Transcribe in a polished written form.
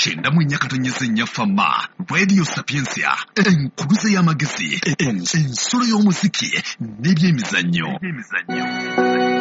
kyenda mu nnya katonnyesa ennya fama Radio Sapiensia enkuluze y'amagezi ensolo y'omuziki n'ebyemizannyo.